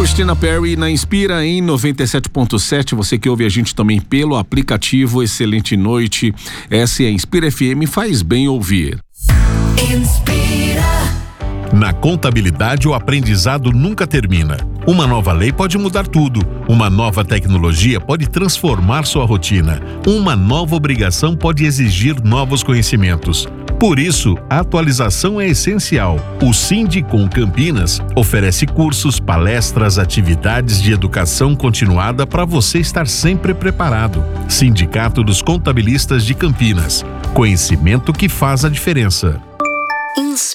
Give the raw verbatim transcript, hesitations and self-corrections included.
Christina Perry na Inspira em noventa e sete ponto sete. Você que ouve a gente também pelo aplicativo. Excelente noite. Essa é a Inspira F M, faz bem ouvir. Inspira. Na contabilidade, o aprendizado nunca termina. Uma nova lei pode mudar tudo. Uma nova tecnologia pode transformar sua rotina. Uma nova obrigação pode exigir novos conhecimentos. Por isso, a atualização é essencial. O Sindicom Campinas oferece cursos, palestras, atividades de educação continuada para você estar sempre preparado. Sindicato dos Contabilistas de Campinas. Conhecimento que faz a diferença. Inspira.